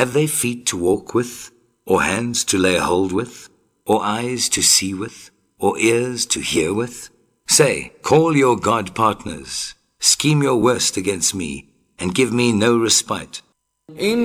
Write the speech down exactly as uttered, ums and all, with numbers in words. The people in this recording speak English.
Have they feet to walk with, or hands to lay hold with, or eyes to see with, or ears to hear with? Say, call your God partners, scheme your worst against me, and give me no respite.